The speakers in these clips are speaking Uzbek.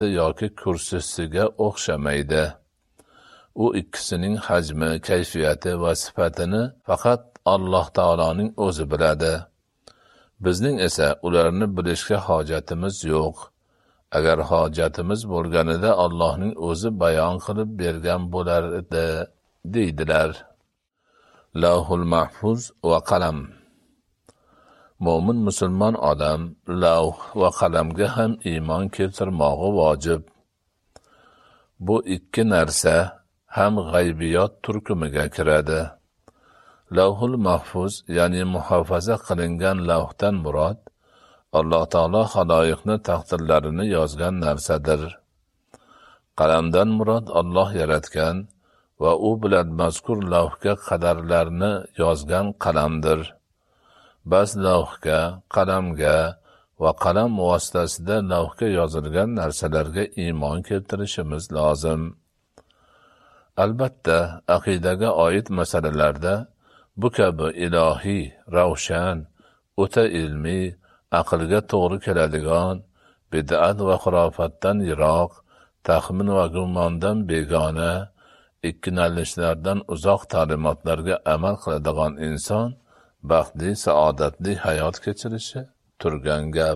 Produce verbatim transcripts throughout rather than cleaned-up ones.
yoki kursisiga o'xshamaydi. U ikkisining hajmi, kayfiyati va sifatini faqat Alloh taoloning o'zi biladi. Bizning esa ularni bilishga hojatimiz yo'q. Agar hojatimiz bo'lganida Allohning o'zi bayon qilib bergan bo'lardi, deydilar. Lavhul mahfuz va qalam. Mo'min musulmon odam lavh va qalamga ham iymon keltirmog'i vojib. Bu ikki narsa ham g'aybiyot turkumiga kiradi. Lavhul mahfuz, ya'ni muhofaza qilingan lavhdan murod Alloh taolo xaloyiqni taqdirlarini yozgan narsadir. Qalamdan murod Alloh yaratgan va u bilan mazkur lavhga qadarlarni yozgan qalamdir. Bas lavhga, qalamga va qalam vositasida lavhga yozilgan narsalarga iymon keltirishimiz lozim. Albatta, aqidaga oid masalalarda bu kabi ilohiy, ravshan, o'ta ilmiy, aqlga to'g'ri keladigan, bid'at va xurofatdan yiroq, taxmin va gumondan begona, ikkilanishlardan uzoq ta'limotlarga amal qiladigan inson baxtli, saodatli hayot kechirishi turgan gap.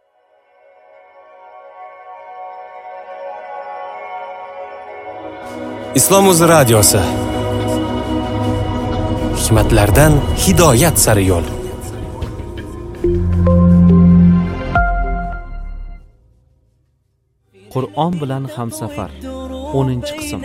Islom o'zi radiosi. Hikmatlardan hidoyat sari yo'l. Qur'on bilan hamsafar o'ninchi qism.